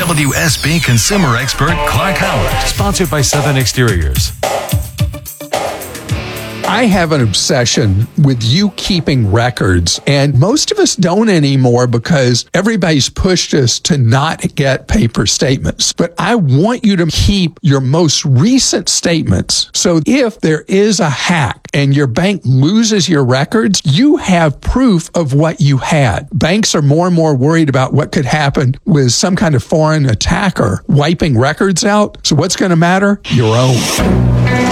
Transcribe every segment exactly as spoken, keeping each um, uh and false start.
W S B consumer expert Clark Howard. Sponsored by Southern Exteriors. I have an obsession with you keeping records, and most of us don't anymore because everybody's pushed us to not get paper statements. But I want you to keep your most recent statements, so if there is a hack and your bank loses your records, you have proof of what you had. Banks are more and more worried about what could happen with some kind of foreign attacker wiping records out. So what's going to matter? Your own.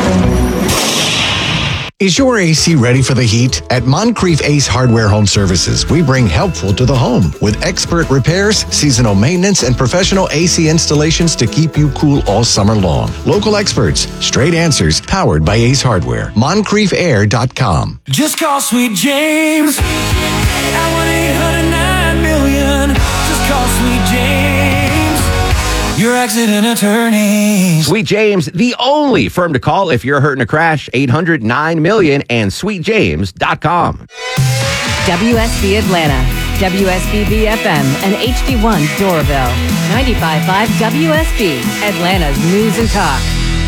Is your A C ready for the heat? At Moncrief Ace Hardware Home Services, we bring helpful to the home with expert repairs, seasonal maintenance, and professional A C installations to keep you cool all summer long. Local experts, straight answers, powered by Ace Hardware. Moncrief Air dot com. Just call Sweet James at one eight hundred nine million. Just call Sweet James, your accident attorney. Sweet James, the only firm to call if you're hurt in a crash. eight hundred nine million and sweet james dot com. W S B Atlanta, W S B B F M, and H D one Doraville. ninety-five point five W S B, Atlanta's news and talk.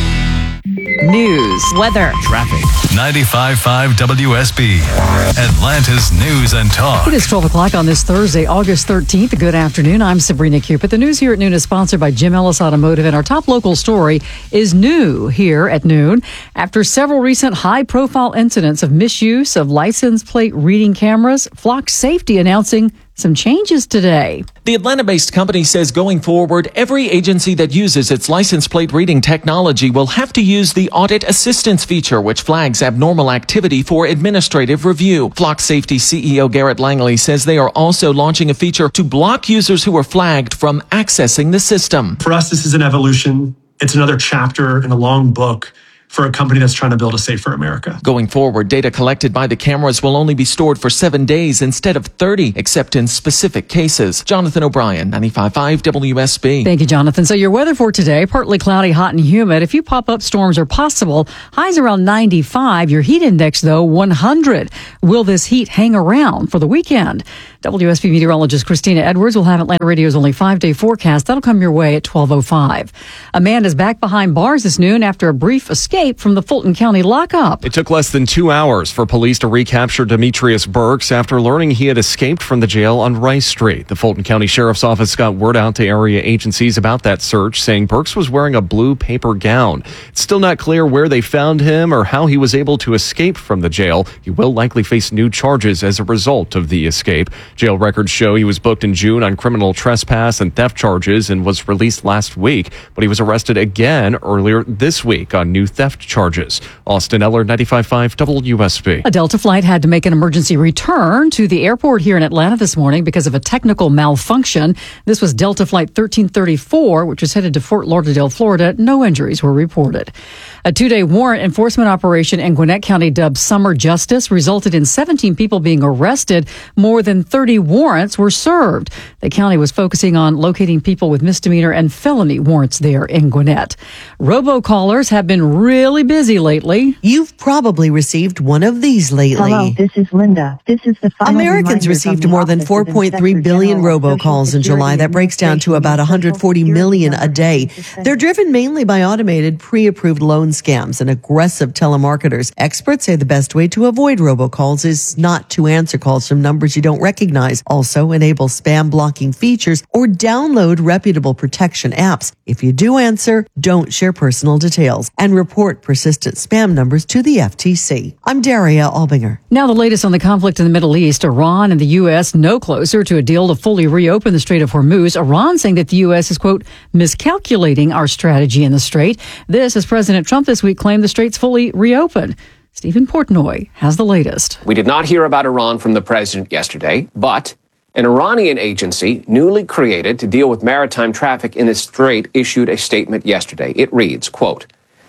News, weather, traffic. ninety-five point five W S B, Atlanta's news and talk. It is twelve o'clock on this Thursday, August thirteenth. Good afternoon. I'm Sabrina Cupid. The news here at noon is sponsored by Jim Ellis Automotive, and our top local story is new here at noon. After several recent high-profile incidents of misuse of license plate reading cameras, Flock Safety announcing some changes today. The Atlanta-based company says going forward, every agency that uses its license plate reading technology will have to use the audit assistance feature, which flags abnormal activity for administrative review. Flock Safety C E O Garrett Langley says they are also launching a feature to block users who are flagged from accessing the system. For us, this is an evolution. It's another chapter in a long book for a company that's trying to build a safer America. Going forward, data collected by the cameras will only be stored for seven days instead of thirty, except in specific cases. Jonathan O'Brien, ninety-five point five W S B. Thank you, Jonathan. So your weather for today, partly cloudy, hot and humid. A few pop-up storms are possible. Highs around ninety-five. Your heat index, though, one hundred. Will this heat hang around for the weekend? W S B meteorologist Christina Edwards will have Atlanta Radio's only five-day forecast. That'll come your way at twelve oh five. A man is back behind bars this noon after a brief escape from the Fulton County lockup. It took less than two hours for police to recapture Demetrius Burks after learning he had escaped from the jail on Rice Street. The Fulton County Sheriff's Office got word out to area agencies about that search, saying Burks was wearing a blue paper gown. It's still not clear where they found him or how he was able to escape from the jail. He will likely face new charges as a result of the escape. Jail records show he was booked in June on criminal trespass and theft charges and was released last week, but he was arrested again earlier this week on new theft charges. Austin Eller, ninety-five point five W S B. A Delta flight had to make an emergency return to the airport here in Atlanta this morning because of a technical malfunction. This was Delta Flight thirteen thirty-four, which was headed to Fort Lauderdale, Florida. No injuries were reported. A two-day warrant enforcement operation in Gwinnett County dubbed Summer Justice resulted in seventeen people being arrested. More than thirty warrants were served. The county was focusing on locating people with misdemeanor and felony warrants there in Gwinnett. Robocallers have been really busy lately. You've probably received one of these lately. Hello, this is Linda. This is the final Americans received more than four point three billion robocalls in July. That breaks down to about one hundred forty million a day. They're driven mainly by automated, pre-approved loan scams and aggressive telemarketers. Experts say the best way to avoid robocalls is not to answer calls from numbers you don't recognize. Also, enable spam blocking features or download reputable protection apps. If you do answer, don't share personal details and report persistent spam numbers to the F T C. I'm Daria Albinger. Now the latest on the conflict in the Middle East. Iran and the U S no closer to a deal to fully reopen the Strait of Hormuz. Iran saying that the U S is, quote, miscalculating our strategy in the strait. This as President Trump this week claimed the strait's fully reopened. Stephen Portnoy has the latest. We did not hear about Iran from the president yesterday, but an Iranian agency newly created to deal with maritime traffic in the strait issued a statement yesterday. It reads, quote,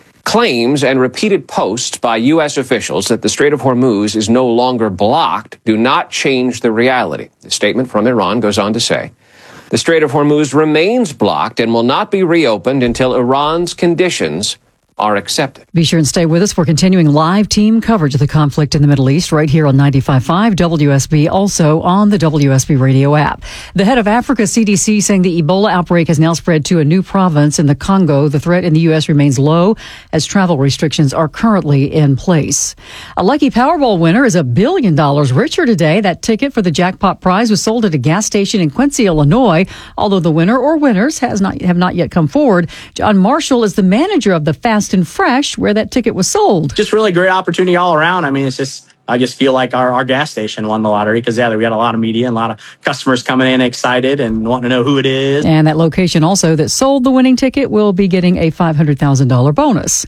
claims and repeated posts by U S officials that the Strait of Hormuz is no longer blocked do not change the reality. The statement from Iran goes on to say, the Strait of Hormuz remains blocked and will not be reopened until Iran's conditions are accepted. Be sure and stay with us. We're continuing live team coverage of the conflict in the Middle East right here on ninety-five point five W S B, also on the W S B radio app. The head of Africa C D C saying the Ebola outbreak has now spread to a new province in the Congo. The threat in the U S remains low as travel restrictions are currently in place. A lucky Powerball winner is a billion dollars richer today. That ticket for the jackpot prize was sold at a gas station in Quincy, Illinois, although the winner or winners has not have not yet come forward. John Marshall is the manager of the Fast and Fresh, where that ticket was sold. Just really great opportunity all around. I mean, it's just, I just feel like our, our gas station won the lottery because, yeah, we got a lot of media and a lot of customers coming in excited and wanting to know who it is. And that location also that sold the winning ticket will be getting a five hundred thousand dollars bonus.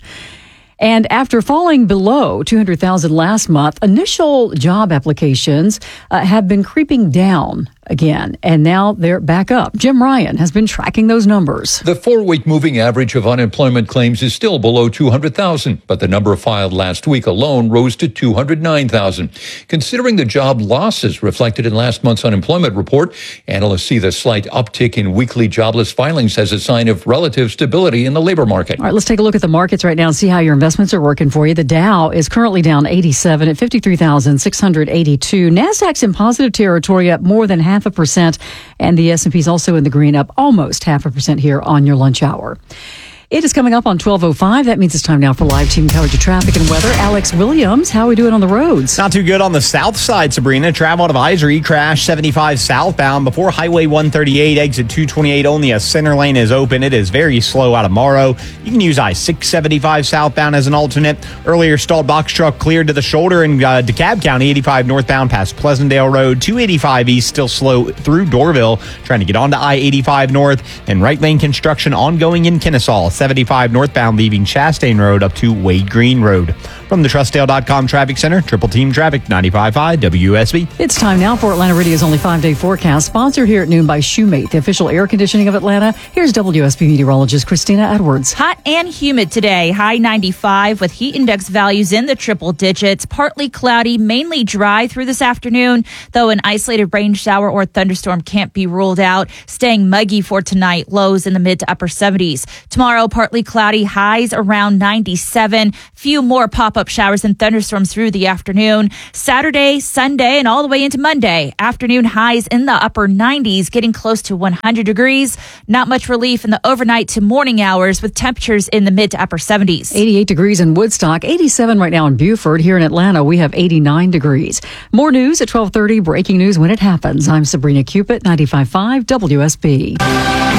And after falling below two hundred thousand last month, initial job applications uh, have been creeping down again, and now they're back up. Jim Ryan has been tracking those numbers. The four-week moving average of unemployment claims is still below two hundred thousand, but the number filed last week alone rose to two hundred nine thousand. Considering the job losses reflected in last month's unemployment report, analysts see the slight uptick in weekly jobless filings as a sign of relative stability in the labor market. All right, let's take a look at the markets right now and see how your investments are working for you. The Dow is currently down eighty-seven at fifty-three thousand six hundred eighty-two. NASDAQ's in positive territory, up more than half a percent, and the S and P is also in the green, up almost half a percent here on your lunch hour. It is coming up on twelve oh five. That means it's time now for live team coverage of traffic and weather. Alex Williams, how are we doing on the roads? Not too good on the south side, Sabrina. Travel advisory, crash seventy-five southbound before Highway one thirty-eight, exit two twenty-eight. Only a center lane is open. It is very slow out of Morrow. You can use I six seventy-five southbound as an alternate. Earlier stalled box truck cleared to the shoulder in uh, DeKalb County, eighty-five northbound past Pleasantdale Road. two eighty-five east still slow through Dorville, trying to get onto I eighty-five north. And right lane construction ongoing in Kennesaw. seventy-five northbound leaving Chastain Road up to Wade Green Road. From the Trustdale dot com Traffic Center, Triple Team Traffic, ninety-five point five W S B. It's time now for Atlanta Radio's only five-day forecast, sponsored here at noon by Shoemate, the official air conditioning of Atlanta. Here's W S B meteorologist Christina Edwards. Hot and humid today, high ninety-five with heat index values in the triple digits. Partly cloudy, mainly dry through this afternoon, though an isolated rain shower or thunderstorm can't be ruled out. Staying muggy for tonight, lows in the mid to upper seventies. Tomorrow, partly cloudy, highs around ninety-seven. Few more pop-up showers and thunderstorms through the afternoon. Saturday, Sunday, and all the way into Monday. Afternoon highs in the upper nineties, getting close to one hundred degrees. Not much relief in the overnight to morning hours with temperatures in the mid to upper seventies. eighty-eight degrees in Woodstock, eighty-seven right now in Beaufort. Here in Atlanta, we have eighty-nine degrees. More news at twelve thirty, breaking news when it happens. I'm Sabrina Cupid, ninety-five point five W S B.